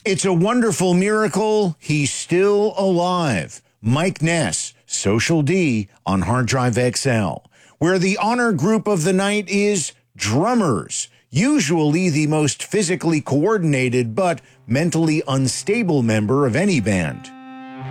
It's a wonderful miracle he's still alive. Mike Ness, Social D on Hard Drive XL, where the honor group of the night is drummers, usually the most physically coordinated but mentally unstable member of any band.